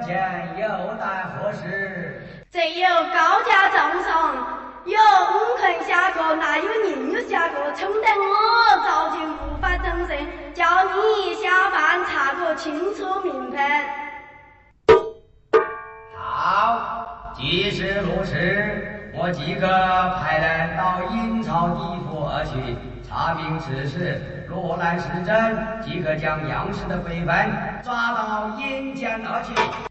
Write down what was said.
钱有待何时？ 这有高价赠送，有五盆下课，那有另有下课，冲得我着急无法整神，叫你下饭查个清楚明白。 好，既是如此，我即刻派人到阴曹地府而去，查明此事，若乃是真，即可将杨氏的匪分抓到阴间而去。